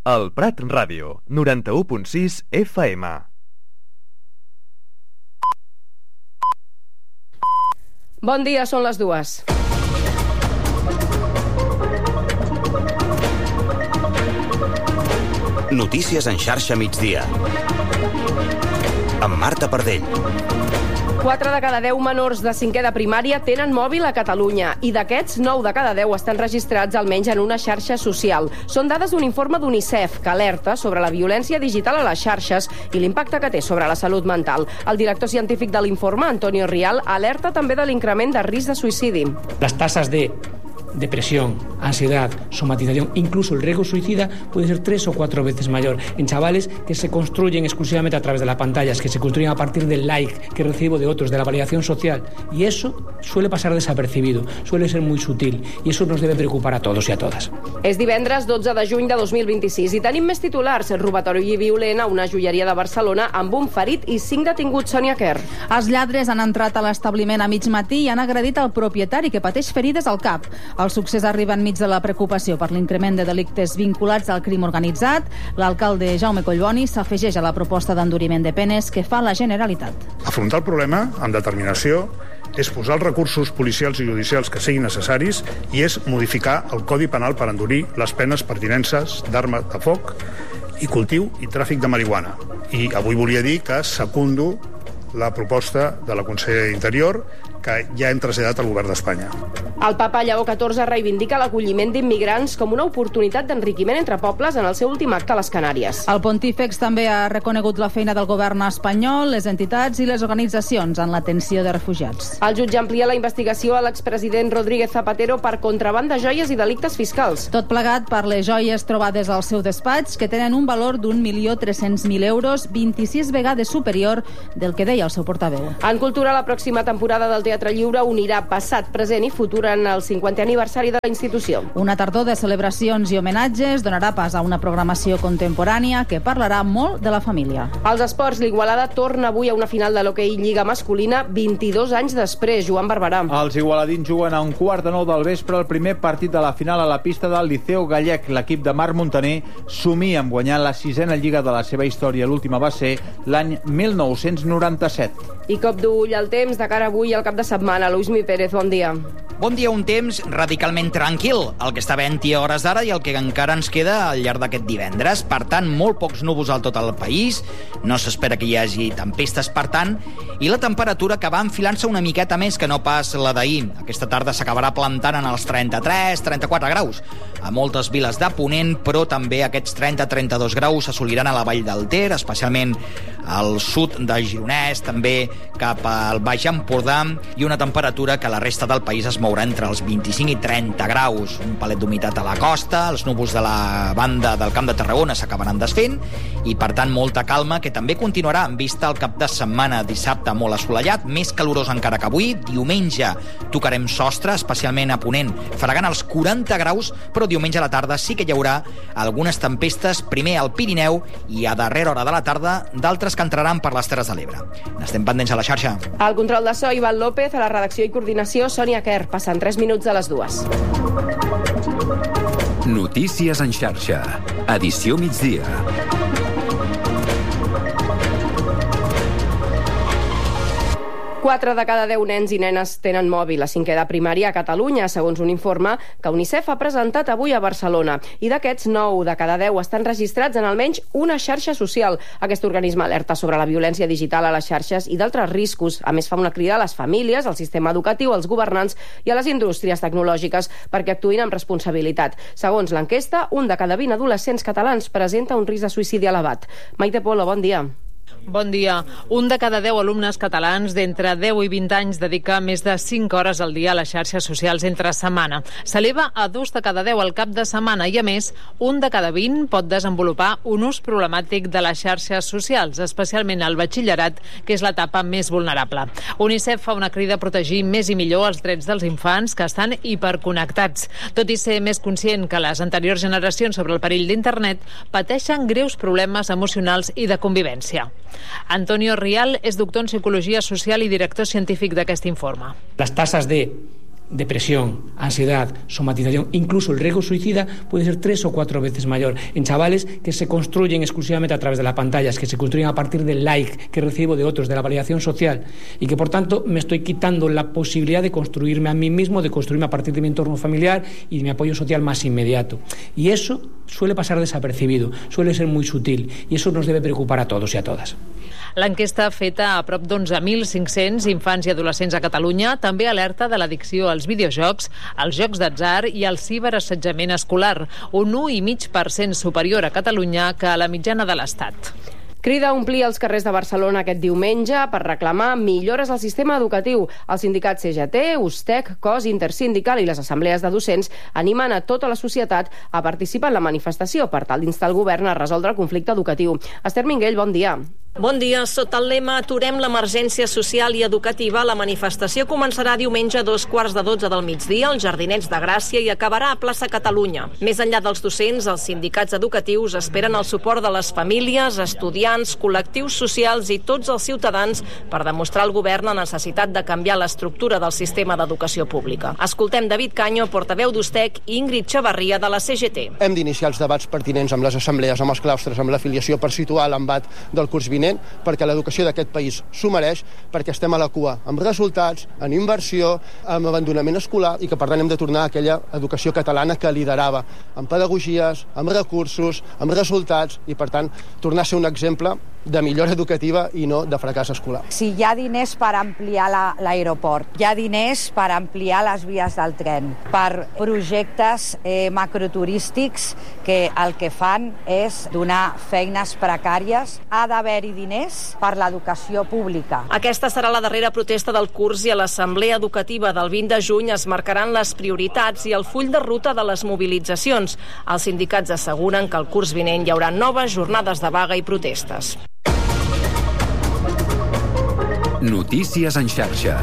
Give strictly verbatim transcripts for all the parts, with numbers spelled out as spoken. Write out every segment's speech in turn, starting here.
El Prat Ràdio, noranta-u punt sis F M. Bon dia, són les dues. Notícies en xarxa migdia. Amb Marta Pardell. quatre de cada deu menors de cinquè de primària tenen mòbil a Catalunya i d'aquests, nou de cada deu estan registrats almenys en una xarxa social. Són dades d'un informe d'UNICEF que alerta sobre la violència digital a les xarxes i l'impacte que té sobre la salut mental. El director científic de l'informe, Antonio Rial, alerta també de l'increment de risc de suïcidi. Les tasses de depresión, ansiedad, somatización, incluso el riesgo suicida puede ser tres o cuatro veces mayor en chavales que se construyen exclusivamente a través de las pantallas, que se construyen a partir del like que recibo de otros, de la validación social. Y eso suele pasar desapercibido, suele ser muy sutil, y eso nos debe preocupar a todos y a todas. És divendres dotze de juny de dos mil vint-i-sis i tenim més titulars. Robatori violent a una joieria de Barcelona amb un ferit i cinc detinguts. Sònia Kerr. Els lladres han entrat a l'establiment a mig matí i han agredit el propietari, que pateix ferides al cap. El succés arriba enmig de la preocupació per l'increment de delictes vinculats al crim organitzat. L'alcalde Jaume Collboni s'afegeix a la proposta d'enduriment de penes que fa la Generalitat. Afrontar el problema amb determinació és posar els recursos policials i judicials que siguin necessaris i és modificar el Codi Penal per endurir les penes per tinences d'arma de foc i cultiu i tràfic de marihuana. I avui volia dir que secundo la proposta de la Consellera d'Interior que ja hem traslladat al Govern d'Espanya. El papa Lleó catorze reivindica l'acolliment d'immigrants com una oportunitat d'enriquiment entre pobles en el seu últim acte a les Canàries. El pontífex també ha reconegut la feina del govern espanyol, les entitats i les organitzacions en l'atenció de refugiats. El jutge amplia la investigació a l'expresident Rodríguez Zapatero per contraban de joies i delictes fiscals. Tot plegat per les joies trobades al seu despatx, que tenen un valor d'un milió tres-cents mil euros, vint-i-sis vegades superior del que deia el seu portaveu. En cultura, la pròxima temporada del Teatre Lliure unirà passat, present i futur en el cinquantè aniversari de la institució. Una tardor de celebracions i homenatges donarà pas a una programació contemporània que parlarà molt de la família. Als esports, l'Igualada torna avui a una final de l'hoquei Lliga masculina vint-i-dos anys després. Joan Barberà. Els igualadins juguen a un quart de nou del vespre el primer partit de la final a la pista del Liceu Gallec. L'equip de Marc Montaner somia amb guanyar la sisena Lliga de la seva història. L'última va ser l'any mil nou-cents noranta-set. I cop d'ull al temps de cara avui al cap de setmana. Luismi Pérez, bon dia. Bon dia, un temps radicalment tranquil, el que està havent-hi a hores d'ara i el que encara ens queda al llarg d'aquest divendres. Per tant, molt pocs núvols al tot el país, no s'espera que hi hagi tempestes, per tant, i la temperatura que va enfilant-se una miqueta més que no pas la d'ahir. Aquesta tarda s'acabarà plantant en els trenta-tres trenta-quatre graus a moltes viles de Ponent, però també aquests trenta trenta-dos graus s'assoliran a la Vall del Ter, especialment al sud de Gironès, també cap al Baix Empordà, i una temperatura que a la resta del país es mourà entre els vint-i-cinc i trenta graus. Un palet d'humitat a la costa, els núvols de la banda del Camp de Tarragona s'acabaran desfent i, per tant, molta calma, que també continuarà en vista al cap de setmana. Dissabte molt assolellat, més calorós encara que avui. Diumenge tocarem sostre, especialment a Ponent, fregant els quaranta graus, però diumenge a la tarda sí que hi haurà algunes tempestes, primer al Pirineu i a darrera hora de la tarda d'altres que entraran per les Terres de l'Ebre. N'estem pendents a la xarxa. Al control de so, Ivan López, a la redacció i coordinació, Sònia Kerr. Passen tres minuts a les dues. Notícies en xarxa. Edició migdia. quatre de cada deu nens i nenes tenen mòbil a cinquè de primària a Catalunya, segons un informe que UNICEF ha presentat avui a Barcelona. I d'aquests, nou de cada deu estan registrats en almenys una xarxa social. Aquest organisme alerta sobre la violència digital a les xarxes i d'altres riscos. A més, fa una crida a les famílies, al sistema educatiu, als governants i a les indústries tecnològiques perquè actuïn amb responsabilitat. Segons l'enquesta, un de cada vint adolescents catalans presenta un risc de suïcidi elevat. Maite Polo, bon dia. Bon dia. Un de cada deu alumnes catalans d'entre deu i vint anys dedica més de cinc hores al dia a les xarxes socials entre setmana. S'eleva a dos de cada deu al cap de setmana i, a més, un de cada vint pot desenvolupar un ús problemàtic de les xarxes socials, especialment al batxillerat, que és l'etapa més vulnerable. UNICEF fa una crida a protegir més i millor els drets dels infants que estan hiperconnectats. Tot i ser més conscient que les anteriors generacions sobre el perill d'internet, pateixen greus problemes emocionals i de convivència. Antonio Rial és doctor en Psicologia Social i director científic d'aquest informe. Las tasas de depresión, ansiedad, somatización, incluso el riesgo suicida puede ser tres o cuatro veces mayor en chavales que se construyen exclusivamente a través de las pantallas, que se construyen a partir del like que recibo de otros, de la validación social, y que por tanto me estoy quitando la posibilidad de construirme a mí mismo, de construirme a partir de mi entorno familiar y de mi apoyo social más inmediato. Y eso suele pasar desapercibido, suele ser muy sutil, y eso nos debe preocupar a todos y a todas. L'enquesta feta a prop d'onze mil cinc-cents infants i adolescents a Catalunya també alerta de l'addicció als videojocs, als jocs d'atzar i al ciberassetjament escolar, un u coma cinc per cent superior a Catalunya que a la mitjana de l'Estat. Crida a omplir els carrers de Barcelona aquest diumenge per reclamar millores al sistema educatiu. Els sindicats C G T, USTEC, C O S, Intersindical i les assemblees de docents animen a tota la societat a participar en la manifestació per tal d'instar el govern a resoldre el conflicte educatiu. Esther Minguell, bon dia. Bon dia. Sota el lema Aturem l'emergència social i educativa, la manifestació començarà diumenge a dos quarts de dotze del migdia als Jardinets de Gràcia i acabarà a plaça Catalunya. Més enllà dels docents, els sindicats educatius esperen el suport de les famílies, estudiants, col·lectius socials i tots els ciutadans per demostrar al govern la necessitat de canviar l'estructura del sistema d'educació pública. Escoltem David Canyo, portaveu d'USTEC, i Ingrid Xavarria, de la C G T. Hem d'iniciar els debats pertinents amb les assemblees, amb els claustres, amb l'afiliació per situar l'embat del curs vinent, perquè l'educació d'aquest país s'ho mereix, perquè estem a la cua amb resultats, en inversió, amb abandonament escolar, i que per tant hem de tornar a aquella educació catalana que liderava, amb pedagogies, amb recursos, amb resultats, i per tant tornar a ser un exemple de millora educativa i no de fracàs escolar. Si hi ha diners per ampliar l'aeroport, la, hi ha diners per ampliar les vies del tren, per projectes eh, macroturístics que el que fan és donar feines precàries, ha d'haver-hi diners per l'educació pública. Aquesta serà la darrera protesta del curs i a l'Assemblea Educativa del vint de juny es marcaran les prioritats i el full de ruta de les mobilitzacions. Els sindicats asseguren que el curs vinent hi haurà noves jornades de vaga i protestes. Notícies en xarxa.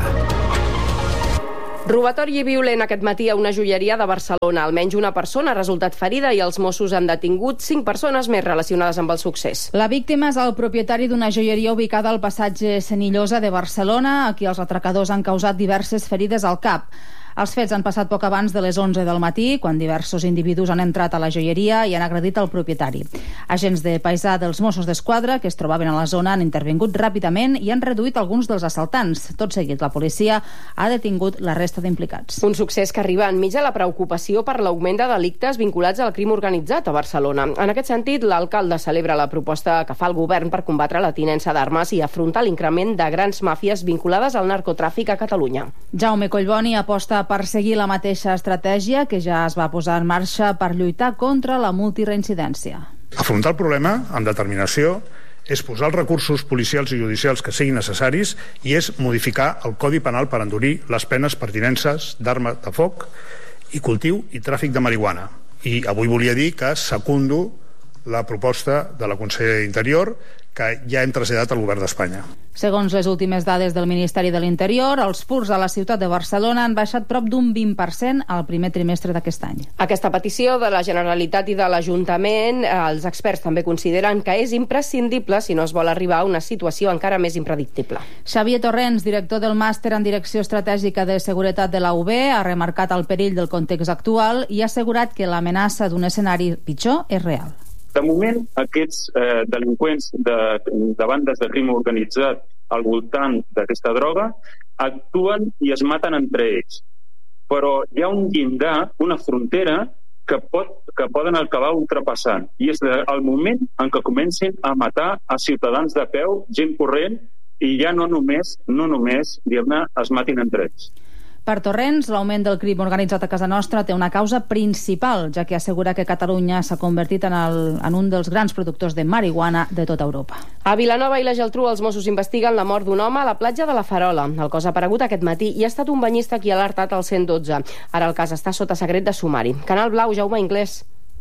Robatori violent aquest matí a una joieria de Barcelona. Almenys una persona ha resultat ferida i els Mossos han detingut cinc persones més relacionades amb el succés. La víctima és el propietari d'una joieria ubicada al passatge Senillosa de Barcelona, a qui els atracadors han causat diverses ferides al cap. Els fets han passat poc abans de les onze del matí, quan diversos individus han entrat a la joieria i han agredit el propietari. Agents de paisà dels Mossos d'Esquadra, que es trobaven a la zona, han intervingut ràpidament i han reduït alguns dels assaltants. Tot seguit, la policia ha detingut la resta d'implicats. Un succés que arriba enmig de la preocupació per l'augment de delictes vinculats al crim organitzat a Barcelona. En aquest sentit, l'alcalde celebra la proposta que fa el govern per combatre la tinença d'armes i afrontar l'increment de grans màfies vinculades al narcotràfic a Catalunya. Jaume Collboni aposta per seguir la mateixa estratègia que ja es va posar en marxa per lluitar contra la multireincidència. Afrontar el problema amb determinació és posar els recursos policials i judicials que siguin necessaris i és modificar el Codi Penal per endurir les penes per tinences d'arma de foc i cultiu i tràfic de marihuana. I avui volia dir que secundo la proposta de la Consellera d'Interior que ja hem traslladat al govern d'Espanya. Segons les últimes dades del Ministeri de l'Interior, els furts a la ciutat de Barcelona han baixat prop d'un vint per cent al primer trimestre d'aquest any. Aquesta petició de la Generalitat i de l'Ajuntament, els experts també consideren que és imprescindible si no es vol arribar a una situació encara més impredictible. Xavier Torrents, director del Màster en Direcció Estratègica de Seguretat de la U B, ha remarcat el perill del context actual i ha assegurat que l'amenaça d'un escenari pitjor és real. De moment, aquests eh, delinqüents de, de bandes de crim organitzat al voltant d'aquesta droga actuen i es maten entre ells. Però hi ha un llindar, una frontera que, pot, que poden acabar ultrapassant. I és el moment en què comencin a matar a ciutadans de peu, gent corrent, i ja no només, no només diguem-ne, es matin entre ells. Per Torrents, l'augment del crim organitzat a casa nostra té una causa principal, ja que assegura que Catalunya s'ha convertit en, el, en un dels grans productors de marihuana de tota Europa. A Vilanova i la Geltrú, els Mossos investiguen la mort d'un home a la platja de la Farola. El cos ha aparegut aquest matí i ha estat un banyista qui ha alertat al cent dotze. Ara el cas està sota secret de sumari. Canal Blau, Jaume Inglés.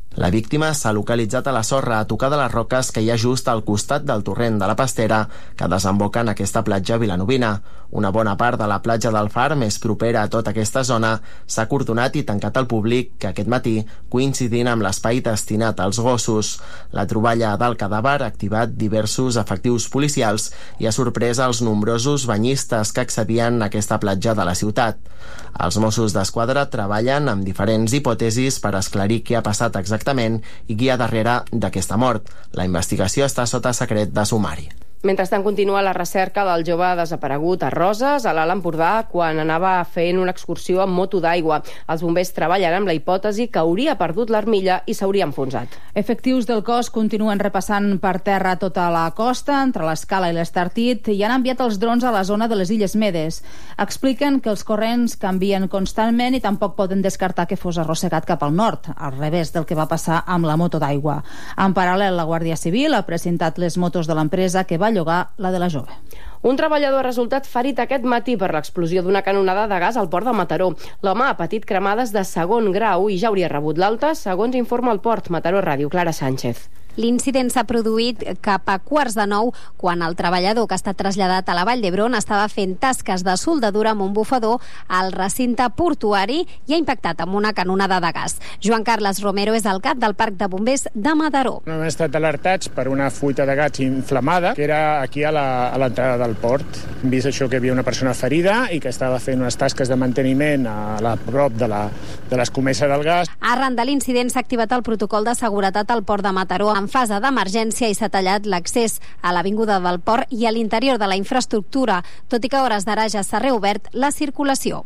La víctima s'ha localitzat a la sorra a tocar de les roques que hi ha just al costat del torrent de la Pastera que desemboca en aquesta platja vilanovina. Una bona part de la platja del Far, més propera a tota aquesta zona, s'ha cordonat i tancat al públic aquest matí, coincidint amb l'espai destinat als gossos. La troballa del cadàver ha activat diversos efectius policials i ha sorprès els nombrosos banyistes que accedien a aquesta platja de la ciutat. Els Mossos d'Esquadra treballen amb diferents hipòtesis per esclarir què ha passat exactament i qui hi ha darrere d'aquesta mort. La investigació està sota secret de sumari. Mentrestant, continua la recerca del jove desaparegut a Roses, a l'Alt Empordà, quan anava fent una excursió amb moto d'aigua. Els bombers treballen amb la hipòtesi que hauria perdut l'armilla i s'hauria enfonsat. Efectius del cos continuen repassant per terra tota la costa, entre l'Escala i l'Estartit, i han enviat els drons a la zona de les Illes Medes. Expliquen que els corrents canvien constantment i tampoc poden descartar que fos arrossegat cap al nord, al revés del que va passar amb la moto d'aigua. En paral·lel, la Guàrdia Civil ha presentat les motos de l'empresa que va llogar la de la jove. Un treballador ha resultat ferit aquest matí per l'explosió d'una canonada de gas al port de Mataró. L'home ha patit cremades de segon grau i ja hauria rebut l'alta, segons informa el port. Mataró Ràdio, Clara Sánchez. L'incident s'ha produït cap a quarts de nou quan el treballador que ha estat traslladat a la Vall d'Hebron estava fent tasques de soldadura amb un bufador al recinte portuari i ha impactat amb una canonada de gas. Joan Carles Romero és el cap del Parc de Bombers de Mataró. Hem estat alertats per una fuita de gas inflamada que era aquí a l'entrada del port. Hem vist això que hi havia una persona ferida i que estava fent unes tasques de manteniment a la prop de la de l'escomesa del gas. Arran de l'incident s'ha activat el protocol de seguretat al port de Mataró en fase d'emergència i s'ha tallat l'accés a l'avinguda del port i a l'interior de la infraestructura, tot i que a hores d'ara ja s'ha reobert la circulació.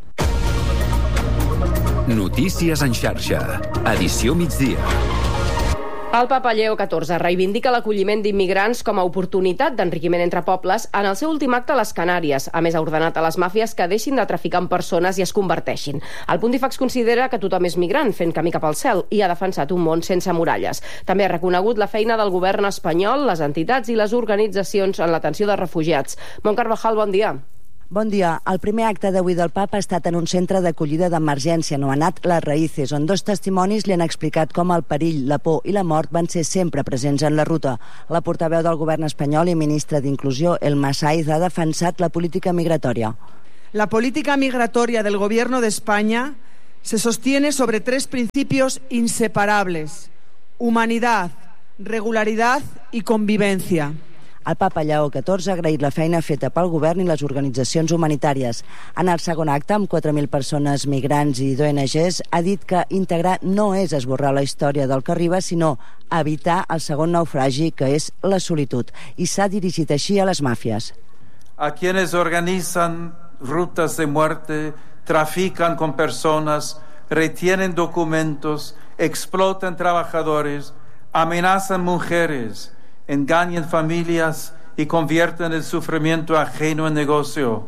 Notícies en xarxa. Edició migdia. El papa Lleó catorze reivindica l'acolliment d'immigrants com a oportunitat d'enriquiment entre pobles en el seu últim acte a les Canàries. A més, ha ordenat a les màfies que deixin de traficar amb persones i es converteixin. El pontífex considera que tothom és migrant, fent camí cap al cel, i ha defensat un món sense muralles. També ha reconegut la feina del govern espanyol, les entitats i les organitzacions en l'atenció de refugiats. Mont Carvajal, bon dia. Bon dia. El primer acte d'avui del papa ha estat en un centre d'acollida d'emergència anomenat Les Raïces, on dos testimonis li han explicat com el perill, la por i la mort van ser sempre presents en la ruta. La portaveu del govern espanyol i ministra d'Inclusió, Elma Saiz, ha defensat la política migratòria. La política migratoria del gobierno de España se sostiene sobre tres principios inseparables: humanidad, regularidad y convivencia. El papa Lleó catorze ha agraït la feina feta pel govern i les organitzacions humanitàries. En el segon acte, amb quatre mil persones migrants i d'O N Ges, ha dit que integrar no és esborrar la història del que arriba, sinó evitar el segon naufragi, que és la solitud. I s'ha dirigit així a les màfies. A quienes organizan rutas de muerte, trafican con personas, retienen documentos, explotan trabajadores, amenazan mujeres, engañan familias y convierten el sufrimiento ajeno en negocio.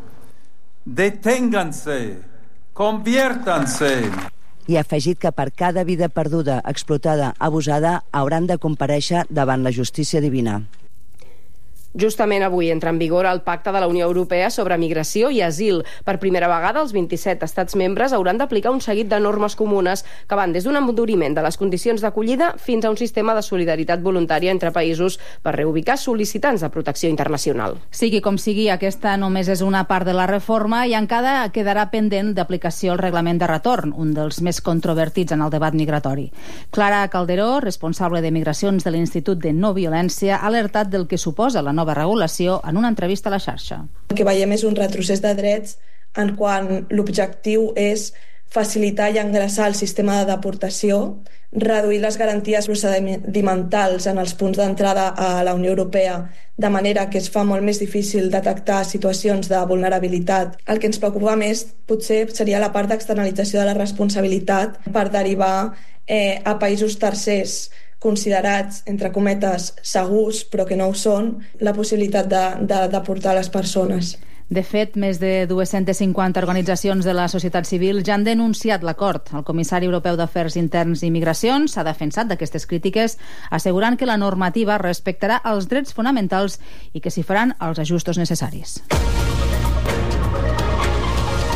Deténganse, conviértanse. I ha afegit que per cada vida perduda, explotada, abusada, hauran de comparèixer davant la justícia divina. Justament avui entra en vigor el Pacte de la Unió Europea sobre Migració i Asil. Per primera vegada, els vint-i-set estats membres hauran d'aplicar un seguit de normes comunes que van des d'un enduriment de les condicions d'acollida fins a un sistema de solidaritat voluntària entre països per reubicar sol·licitants de protecció internacional. Sigui com sigui, aquesta només és una part de la reforma i encara quedarà pendent d'aplicació el reglament de retorn, un dels més controvertits en el debat migratori. Clara Calderó, responsable de Migracions de l'Institut de No Violència, ha alertat del que suposa la nova nova regulació en una entrevista a la xarxa. El que veiem és un retrocés de drets en quan l'objectiu és facilitar i engreixar el sistema de deportació, reduir les garanties procedimentals en els punts d'entrada a la Unió Europea, de manera que es fa molt més difícil detectar situacions de vulnerabilitat. El que ens preocupa més potser seria la part d'externalització de la responsabilitat per derivar eh, a països tercers considerats, entre cometes, segurs, però que no ho són, la possibilitat de, de deportar les persones. De fet, més de dues-centes cinquanta organitzacions de la societat civil ja han denunciat l'acord. El comissari europeu d'Afers Interns i Migracions s'ha defensat d'aquestes crítiques, assegurant que la normativa respectarà els drets fonamentals i que s'hi faran els ajustos necessaris.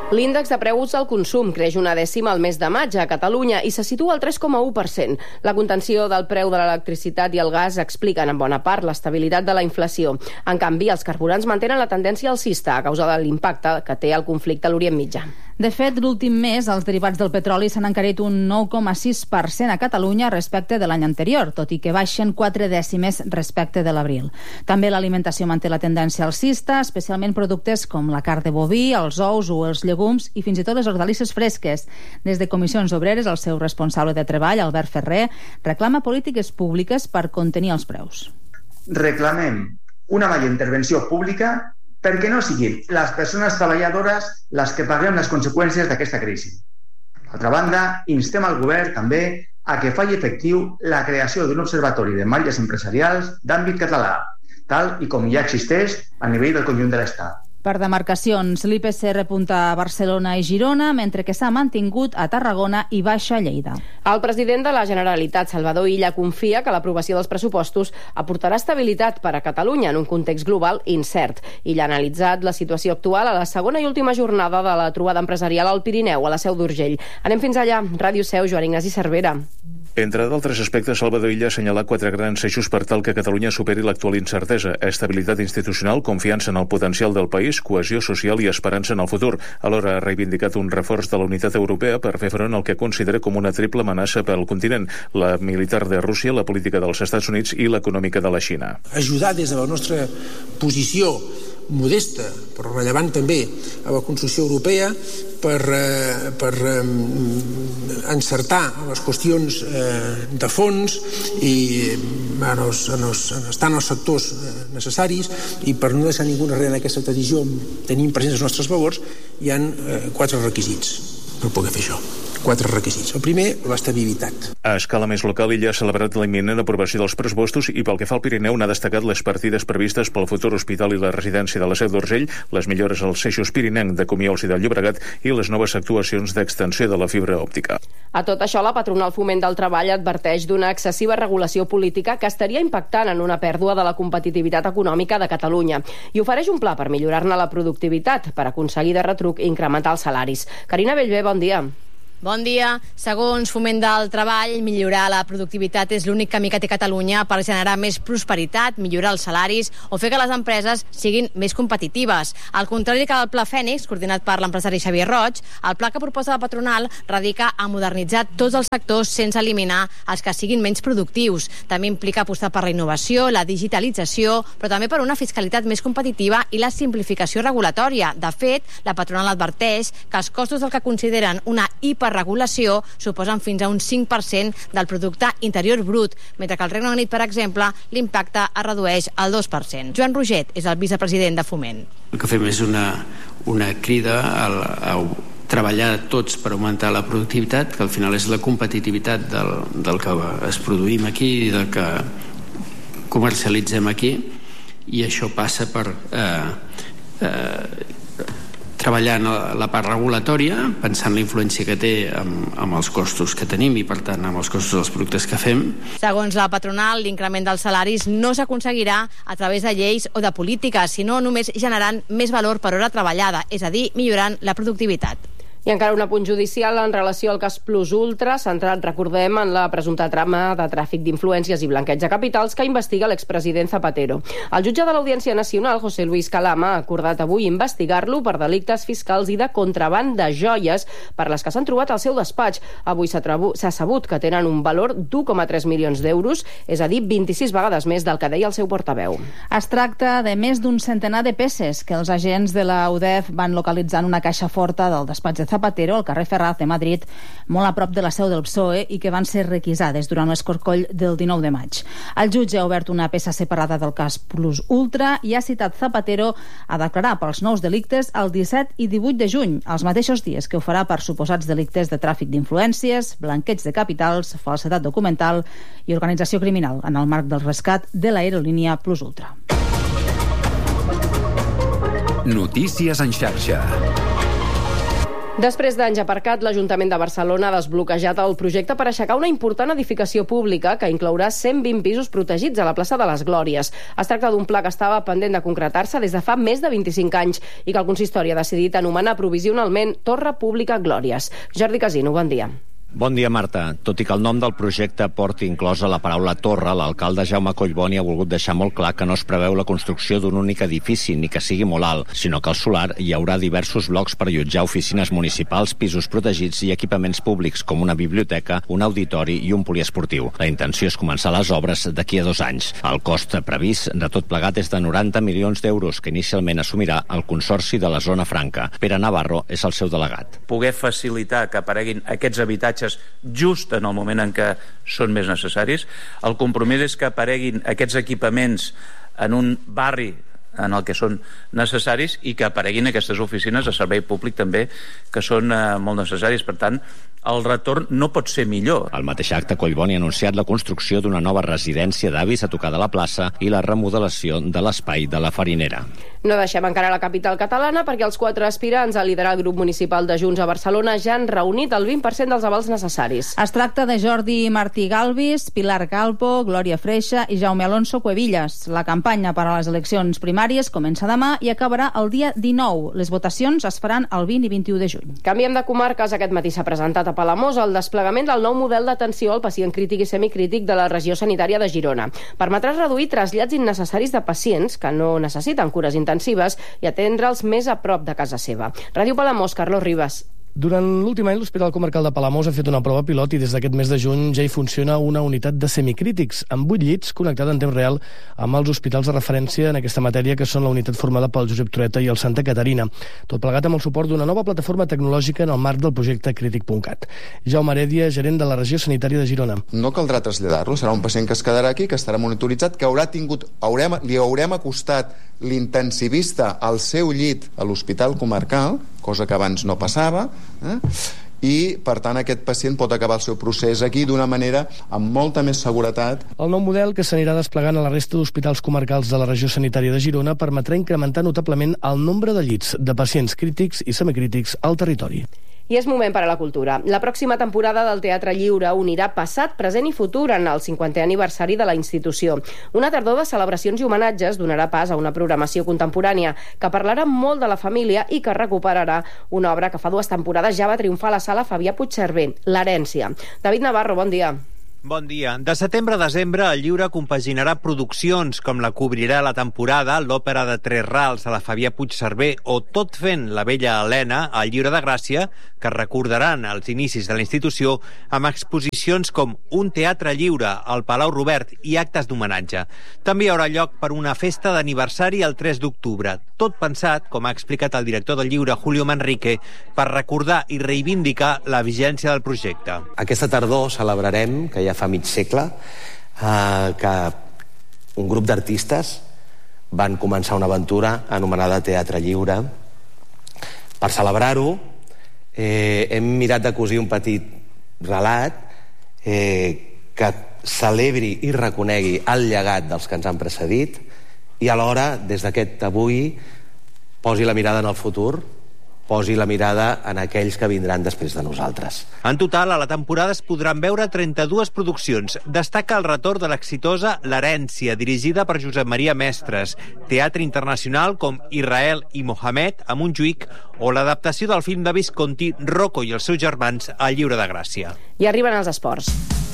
L'índex de preus al consum creix una dècima al mes de maig a Catalunya i se situa al tres coma u per cent. La contenció del preu de l'electricitat i el gas expliquen en bona part l'estabilitat de la inflació. En canvi, els carburants mantenen la tendència alcista a causa de l'impacte que té el conflicte a l'Orient Mitjà. De fet, l'últim mes els derivats del petroli s'han encarit un nou coma sis per cent a Catalunya respecte de l'any anterior, tot i que baixen quatre dècimes respecte de l'abril. També l'alimentació manté la tendència alcista, especialment productes com la carn de boví, els ous o els llegums i fins i tot les hortalisses fresques. Des de Comissions Obreres, el seu responsable de treball, Albert Ferrer, reclama polítiques públiques per contenir els preus. Reclamem una major intervenció pública perquè no siguin les persones treballadores les que paguem les conseqüències d'aquesta crisi. D'altra banda, instem al govern també a que faci efectiu la creació d'un observatori de marges empresarials d'àmbit català, tal i com ja existeix a nivell del conjunt de l'Estat. Per demarcacions, l'I P C repunta a Barcelona i Girona, mentre que s'ha mantingut a Tarragona i baixa a Lleida. El president de la Generalitat, Salvador Illa, confia que l'aprovació dels pressupostos aportarà estabilitat per a Catalunya en un context global incert. Illa ha analitzat la situació actual a la segona i última jornada de la trobada empresarial al Pirineu, a la Seu d'Urgell. Anem fins allà. Ràdio Seu, Joan Ignasi Cervera. Entre d'altres aspectes, Salvador Illa ha assenyalat quatre grans eixos per tal que Catalunya superi l'actual incertesa: estabilitat institucional, confiança en el potencial del país, cohesió social i esperança en el futur. Alhora ha reivindicat un reforç de la unitat europea per fer front al que considera com una triple amenaça pel continent: la militar de Rússia, la política dels Estats Units i l'econòmica de la Xina. Ajudar des de la nostra posició modesta, però rellevant també, a la construcció europea per, eh, per eh, encertar les qüestions eh, de fons i en els, en els, estar en els sectors necessaris, i per no deixar ningú enrere en aquesta decisió, tenint presents els nostres valors, hi ha eh, quatre requisits per poder fer això. Quatre requisits. El primer, l'estabilitat. A escala més local, Illa ha celebrat la imminent aprovació dels pressupostos i pel que fa al Pirineu n'ha destacat les partides previstes pel futur hospital i la residència de la Seu d'Urgell, les millores als eixos pirinenc de Comiols i del Llobregat i les noves actuacions d'extensió de la fibra òptica. A tot això, la patronal Foment del Treball adverteix d'una excessiva regulació política que estaria impactant en una pèrdua de la competitivitat econòmica de Catalunya i ofereix un pla per millorar-ne la productivitat per aconseguir de retruc incrementar els salaris. Carina Bellver, bon dia. Bon dia. Segons Foment del Treball, millorar la productivitat és l'únic camí que té Catalunya per generar més prosperitat, millorar els salaris o fer que les empreses siguin més competitives. Al contrari que el Pla Fènix, coordinat per l'empresari Xavier Roig, el pla que proposa la patronal radica a modernitzar tots els sectors sense eliminar els que siguin menys productius. També implica apostar per la innovació, la digitalització, però també per una fiscalitat més competitiva i la simplificació regulatòria. De fet, la patronal adverteix que els costos del que consideren una hiper regulació suposen fins a un cinc per cent del producte interior brut, mentre que al Regne Unit, per exemple, l'impacte es redueix al dos per cent. Joan Roget és el vicepresident de Foment. El que fem és una, una crida a, a treballar tots per augmentar la productivitat, que al final és la competitivitat del, del que es produïm aquí i del que comercialitzem aquí, i això passa per eh, eh, treballar en la part regulatòria, pensant la influència que té amb, amb els costos que tenim i, per tant, amb els costos dels productes que fem. Segons la patronal, l'increment dels salaris no s'aconseguirà a través de lleis o de polítiques, sinó només generant més valor per hora treballada, és a dir, millorant la productivitat. I encara un apunt judicial en relació al cas Plus Ultra, centrat, recordem, en la presumpta trama de tràfic d'influències i blanqueig de capitals que investiga l'expresident Zapatero. El jutge de l'Audiència Nacional, José Luis Calama, ha acordat avui investigar-lo per delictes fiscals i de contraban de joies per les que s'han trobat al seu despatx. Avui s'ha sabut que tenen un valor d'u coma tres milions d'euros, és a dir, vint-i-sis vegades més del que deia el seu portaveu. Es tracta de més d'un centenar de peces que els agents de la U D E F van localitzar en una caixa forta del despatx de Zapatero, al carrer Ferraz de Madrid, molt a prop de la seu del P S O E, i que van ser requisades durant l'escorcoll del dinou de maig. El jutge ha obert una peça separada del cas Plus Ultra i ha citat Zapatero a declarar pels nous delictes el disset i divuit de juny, els mateixos dies que ho farà per suposats delictes de tràfic d'influències, blanqueig de capitals, falsedat documental i organització criminal en el marc del rescat de l'aerolínia Plus Ultra. Notícies en xarxa. Després d'anys aparcat, l'Ajuntament de Barcelona ha desbloquejat el projecte per aixecar una important edificació pública que inclourà cent vint pisos protegits a la plaça de les Glòries. Es tracta d'un pla que estava pendent de concretar-se des de fa més de vint-i-cinc anys i que el consistori ha decidit anomenar provisionalment Torre Pública Glòries. Jordi Casino, bon dia. Bon dia, Marta. Tot i que el nom del projecte porti inclosa la paraula torre, l'alcalde Jaume Collboni ha volgut deixar molt clar que no es preveu la construcció d'un únic edifici, ni que sigui molt alt, sinó que al solar hi haurà diversos blocs per allotjar oficines municipals, pisos protegits i equipaments públics, com una biblioteca, un auditori i un poliesportiu. La intenció és començar les obres d'aquí a dos anys. El cost previst de tot plegat és de noranta milions d'euros, que inicialment assumirà el Consorci de la Zona Franca. Pere Navarro és el seu delegat. Poder facilitar que apareguin aquests habitatges just en el moment en què són més necessaris. El compromís és que apareguin aquests equipaments en un barri en el que són necessaris i que apareguin aquestes oficines de servei públic també, que són eh, molt necessaris. Per tant, el retorn no pot ser millor. Al mateix acte, Collboni ha anunciat la construcció d'una nova residència d'avis a tocar de la plaça i la remodelació de l'espai de la farinera. No deixem encara la capital catalana perquè els quatre aspirants a liderar el grup municipal de Junts a Barcelona ja han reunit el vint per cent dels avals necessaris. Es tracta de Jordi Martí Galvis, Pilar Calpo, Glòria Freixa i Jaume Alonso Cuevillas. La campanya per a les eleccions primàries comença demà i acabarà el dia dinou. Les votacions es faran el vint i vint-i-u de juny. Canviem de comarques. Aquest matí s'ha presentat a Palamós el desplegament del nou model d'atenció al pacient crític i semicrític de la regió sanitària de Girona. Permetrà reduir trasllats innecessaris de pacients que no necessiten cures intensives i atendre'ls més a prop de casa seva. Ràdio Palamós, Carlos Ribas. Durant l'últim any, l'Hospital Comarcal de Palamós ha fet una prova pilot i des d'aquest mes de juny ja hi funciona una unitat de semicrítics, amb vuit llits connectada en temps real amb els hospitals de referència en aquesta matèria, que són la unitat formada pel Josep Trueta i el Santa Caterina. Tot plegat amb el suport d'una nova plataforma tecnològica en el marc del projecte Crític punt cat. Jaume Heredia, gerent de la regió sanitària de Girona. No caldrà traslladar-lo, serà un pacient que es quedarà aquí, que estarà monitoritzat, que haurà tingut, haurem, li haurem acostat l'intensivista al seu llit a l'Hospital Comarcal, cosa que abans no passava, eh? i, per tant, aquest pacient pot acabar el seu procés aquí d'una manera amb molta més seguretat. El nou model, que s'anirà desplegant a la resta d'hospitals comarcals de la regió sanitària de Girona, permetrà incrementar notablement el nombre de llits de pacients crítics i semicrítics al territori. I és moment per a la cultura. La pròxima temporada del Teatre Lliure unirà passat, present i futur en el cinquantè aniversari de la institució. Una tardor de celebracions i homenatges donarà pas a una programació contemporània que parlarà molt de la família i que recuperarà una obra que fa dues temporades ja va triomfar a la sala Fabià Puigcerver, L'herència. David Navarro, bon dia. Bon dia. De setembre a desembre, el Lliure compaginarà produccions com la Cobrirà la temporada, l'òpera de Tres Rals a la Fabià Puigcerver o Tot fent la vella Helena al Lliure de Gràcia, que recordaran els inicis de la institució amb exposicions com Un teatre lliure al Palau Robert i actes d'homenatge. També hi haurà lloc per una festa d'aniversari el tres d'octubre, tot pensat, com ha explicat el director del Lliure, Julio Manrique, per recordar i reivindicar la vigència del projecte. Aquesta tardor celebrarem, que ja fa mig segle, eh, que un grup d'artistes van començar una aventura anomenada Teatre Lliure. Per celebrar-ho, eh, hem mirat de cosir un petit relat eh, que celebri i reconegui el llegat dels que ens han precedit i alhora, des d'aquest avui, posi la mirada en el futur, posi la mirada en aquells que vindran després de nosaltres. En total, a la temporada es podran veure trenta-dues produccions. Destaca el retorn de l'exitosa L'herència, dirigida per Josep Maria Mestres, teatre internacional com Israel i Mohamed, a Montjuïc, o l'adaptació del film de Visconti, Rocco i els seus germans, al Lliure de Gràcia. I arriben els esports.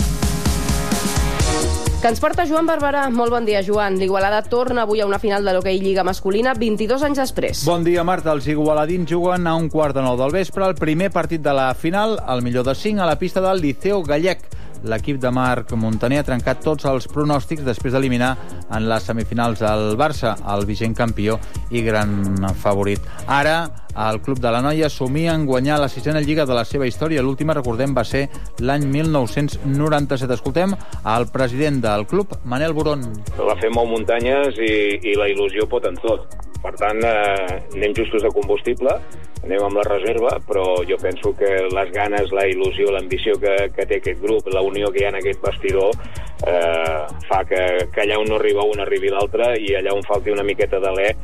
Que ens porta Joan Barberà. Molt bon dia, Joan. L'Igualada torna avui a una final de l'Hockey Lliga masculina vint-i-dos anys després. Bon dia, Marta. Els igualadins juguen a un quart de nou del vespre el primer partit de la final, el millor de cinc, a la pista del Liceo Gallec. L'equip de Marc Montaner ha trencat tots els pronòstics després d'eliminar en les semifinals el Barça, el vigent campió i gran favorit. Ara, el club de la Noia somia en guanyar la sisena lliga de la seva història. L'última, recordem, va ser l'any mil nou-cents noranta-set. Escoltem el president del club, Manel Boron. La fem molt muntanyes i, i la il·lusió pot en tot. Per tant, eh, anem justos de combustible, anem amb la reserva, però jo penso que les ganes, la il·lusió, l'ambició que, que té aquest grup, la unió que hi ha en aquest vestidor, eh, fa que, que allà on no arriba un arribi l'altre i allà on falti una miqueta d'alè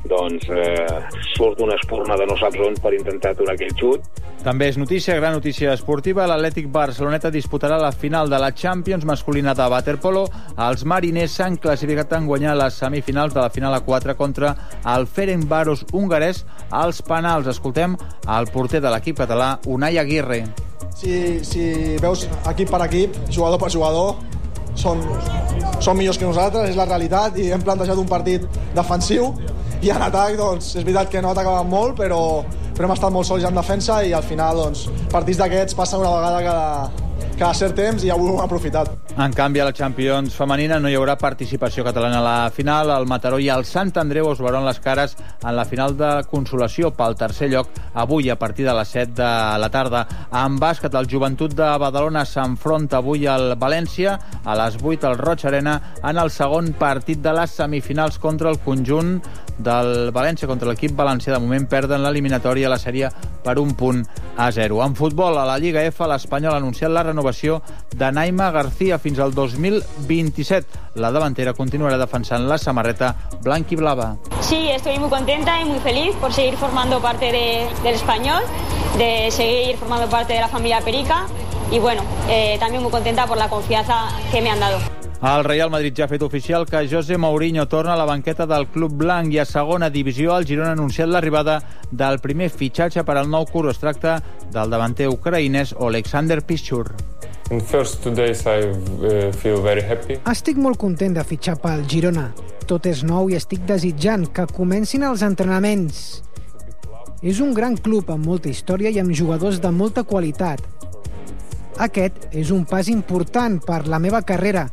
doncs eh, surt una espurna de no saps on per intentar aturar aquell xut. També és notícia, gran notícia esportiva, l'Atlètic Barceloneta disputarà la final de la Champions masculina de waterpolo. Els mariners s'han classificat en guanyar les semifinals de la final a quatre contra el Ferencváros hongarès als penals. Escoltem el porter de l'equip català, Unai Aguirre. Si, si veus equip per equip, jugador per jugador, són, són millors que nosaltres, és la realitat, i hem plantejat un partit defensiu, i en atac, doncs, és veritat que no atacàvem molt, però, però hem estat molt sols en defensa, i al final, doncs, partits d'aquests passen una vegada cada, cada cert temps, i avui ho hem aprofitat. En canvi, a la Champions femenina no hi haurà participació catalana a la final. El Mataró i el Sant Andreu es veuran les cares en la final de consolació pel tercer lloc avui a partir de les set de la tarda. En bàsquet, el Joventut de Badalona s'enfronta avui al València a les vuit al Roig Arena en el segon partit de les semifinals contra el conjunt del València, contra l'equip valencià. De moment perden l'eliminatòria a la sèrie per un punt a zero. En futbol, a la Lliga F, l'Espanyol ha anunciat la renovació de Naima García fins al dos mil vint-i-set. La davantera continuará defensant la samarreta blanca y blava. Sí, estoy muy contenta y muy feliz por seguir formando parte de, del Español, de seguir formando parte de la familia Perica y bueno, eh, también muy contenta por la confianza que me han dado. El Real Madrid ja ha fet oficial que José Mourinho torna a la banqueta del club blanc i a segona divisió el Girona ha anunciat l'arribada del primer fitxatge per al nou curs. Es tracta del davanter ucraïnès Oleksandr Piszczur. In first two days I uh, feel very happy. Estic molt content de fitxar pel Girona. Tot és nou i estic desitjant que comencin els entrenaments. És un gran club amb molta història i amb jugadors de molta qualitat. Aquest és un pas important per la meva carrera.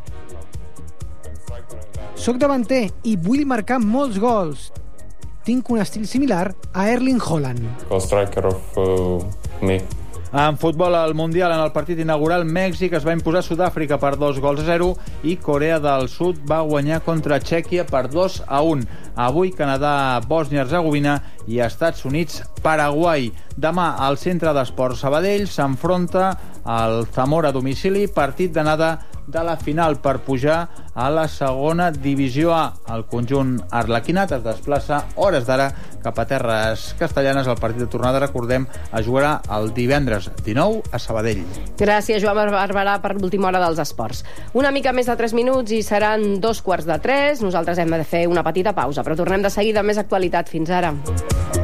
Soc davanter i vull marcar molts gols. Tinc un estil similar a Erling Haaland. Co-striker of uh, me. En futbol, al Mundial, en el partit inaugural, Mèxic es va imposar a Sud-àfrica per dos gols a zero i Corea del Sud va guanyar contra Txèquia per dos a un. Avui, Canadà, Bòsnia-Hercegovina i Estats Units, Paraguai. Demà, al Centre d'Esports Sabadell s'enfronta al Zamora a domicili, partit d'anada de la final per pujar a la segona divisió A. El conjunt arlequinat es desplaça hores d'ara cap a terres castellanes. El partit de tornada, recordem, es jugarà el divendres dinou a Sabadell. Gràcies, Joan Barberà, per l'última hora dels esports. Una mica més de tres minuts i seran dos quarts de tres. Nosaltres hem de fer una petita pausa, però tornem de seguida amb més actualitat. Fins ara.